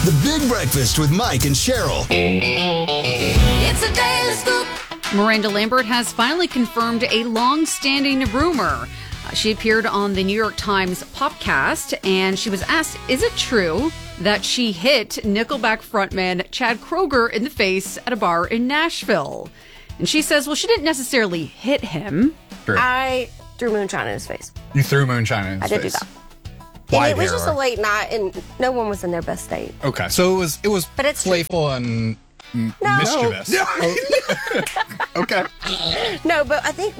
The Big Breakfast with Mike and Cheryl. It's a daily scoop. Miranda Lambert has finally confirmed a long-standing rumor. She appeared on the New York Times Popcast, and she was asked, is it true that she hit Nickelback frontman Chad Kroeger in the face at a bar in Nashville? And she says, well, she didn't necessarily hit him. Sure. I threw moonshine in his face. You threw moonshine in his face. I did do that. Why, And it was just a Vera? late night, and no one was in their best state. Okay, so it was But it's true. playful and mischievous. Okay. No, but I think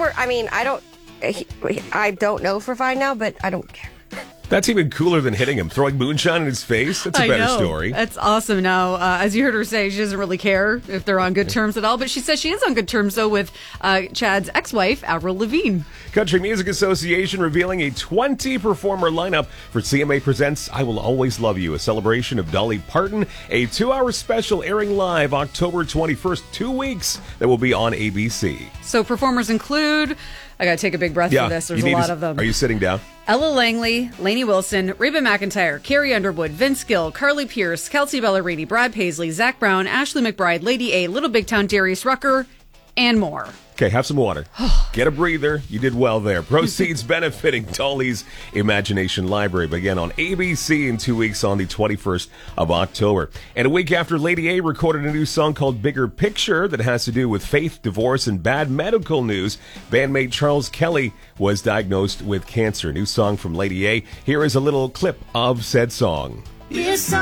I don't know for fine now, but I don't care. That's even cooler than hitting him. Throwing moonshine in his face? That's a better story. That's awesome. Now, as you heard her say, she doesn't really care if they're on good terms at all, but she says she is on good terms, though, with Chad's ex-wife, Avril Lavigne. Country Music Association revealing a 20-performer lineup for CMA Presents I Will Always Love You, a celebration of Dolly Parton, a 2-hour special airing live October 21st, 2 weeks, that will be on ABC. So performers include, I got to take a big breath for this, there's a lot of them. Are you sitting down? Ella Langley, Lainey Wilson, Reba McEntire, Carrie Underwood, Vince Gill, Carly Pierce, Kelsey Ballerini, Brad Paisley, Zach Brown, Ashley McBride, Lady A, Little Big Town, Darius Rucker, and more. Okay, have some water. Get a breather. You did well there. Proceeds benefiting Dolly's Imagination Library begin on ABC in 2 weeks on the 21st of October. And a week after Lady A recorded a new song called Bigger Picture that has to do with faith, divorce, and bad medical news, bandmate Charles Kelly was diagnosed with cancer. New song from Lady A. Here is a little clip of said song. Yes, I